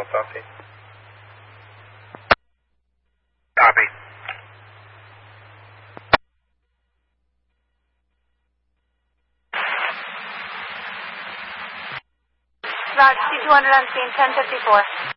Control, copy. Copy. Route C200 on scene, 1054.